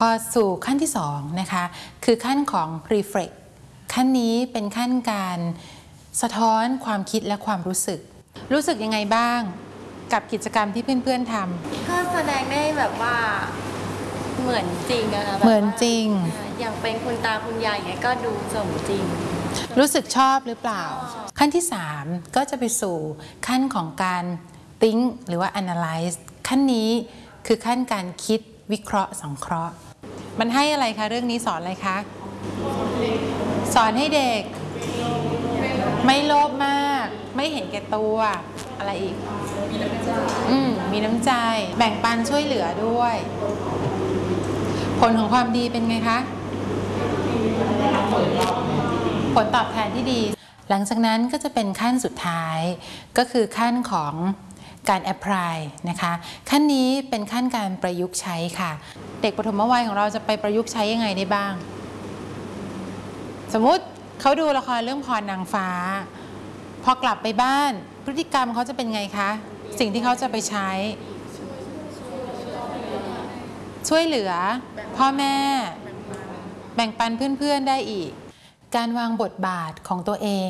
พอสู่ขั้นที่2นะคะคือขั้นของ reflect ขั้นนี้เป็นขั้นการสะท้อนความคิดและความรู้สึกยังไงบ้างกับกิจกรรมที่เพื่อนๆทำก็แสดงได้แบบว่าเหมือนจริงอะค่ะเหมือนจริงอย่างเป็นคุณตาคุณยายอย่างเงี้ยก็ดูสมจริงรู้สึกชอบหรือเปล่าขั้นที่3ก็จะไปสู่ขั้นของการ think หรือว่า analyze ขั้นนี้คือขั้นการคิดวิเคราะห์สังเคราะห์มันให้อะไรคะเรื่องนี้สอนอะไรคะสอนให้เด็กไม่โลภมากไม่เห็นแก่ตัวอะไรอีกมีน้ำใจแบ่งปันช่วยเหลือด้วยผลของความดีเป็นไงคะผลตอบแทนที่ดีหลังจากนั้นก็จะเป็นขั้นสุดท้ายก็คือขั้นของการ apply นะคะขั้นนี้เป็นขั้นการประยุกต์ใช้ค่ะเด็กปฐมวัยของเราจะไปประยุกต์ใช้ยังไงได้บ้างสมมุติเขาดูละครเรื่องพรนางฟ้าพอกลับไปบ้านพฤติกรรมเขาจะเป็นไงคะสิ่งที่เขาจะไปใช้ช่วยเหลือพ่อแม่แบ่งปันเพื่อนๆได้อีกการวางบทบาทของตัวเอง